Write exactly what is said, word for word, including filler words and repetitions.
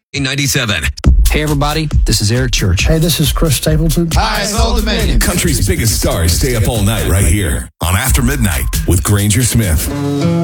ninety-seven. Hey, everybody, this is Eric Church. Hey, this is Chris Stapleton. Hi, it's Old Dominion. Country's biggest stars stay up all night right here on After Midnight with Granger Smith.